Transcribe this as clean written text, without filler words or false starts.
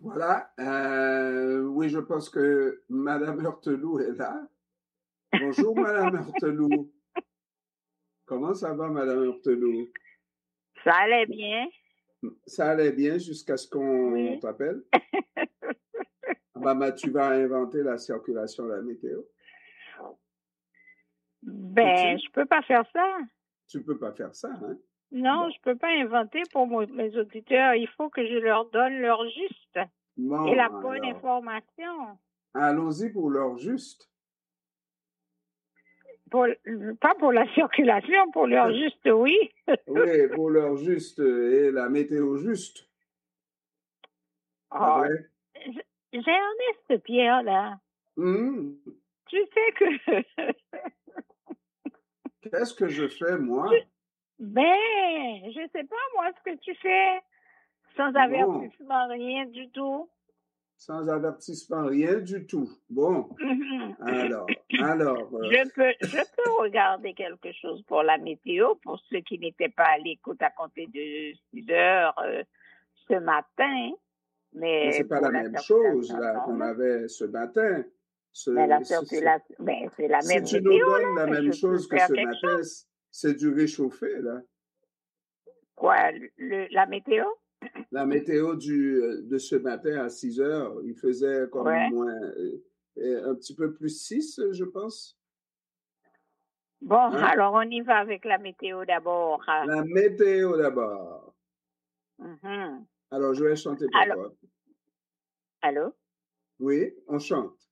Voilà. Oui, je pense que Madame Heurteloup est là. Bonjour, Madame Heurteloup. Comment ça va, Madame Heurteloup? Ça allait bien, Ça allait bien jusqu'à ce qu'on oui. t'appelle. Tu vas inventer la circulation de la météo. Ben, Peux-tu? je peux pas faire ça. Tu peux pas faire ça, hein? Non, Bon. je peux pas inventer pour mes auditeurs. Il faut que je leur donne leur juste et Bon, la bonne alors, information. allons-y pour l'heure juste. Pour, pas pour la circulation, pour leur juste, oui. Oui, pour l'heure juste et la météo juste. Pas Oh, vrai? j'ai Ernest Pierre, là. Hmm. Tu sais que... Qu'est-ce que je fais, moi? Ben, je sais pas, moi, ce que tu fais. Sans Bon. avertissement, rien du tout. Sans avertissement, rien du tout. Bon, alors, Je peux regarder quelque chose pour la météo, pour ceux qui n'étaient pas à l'écoute à compter de 6 heures ce matin, mais mais c'est pas pour la la même chose circulation, là non, qu'on mais, avait ce matin. mais la Ce- ce- circulation, ben, c'est la si même tu nous météo, donnes la là, même je peux chose que faire ce quelque matin, chose. c'est du réchauffé là. Quoi, la météo? La météo de ce matin à 6 heures, il faisait comme Ouais. moins, un petit peu plus 6, je pense. Bon, Hein? alors on y va avec la météo d'abord. La météo d'abord. Mhm. Alors, je vais chanter pour Alors, toi. allô? Oui, on chante.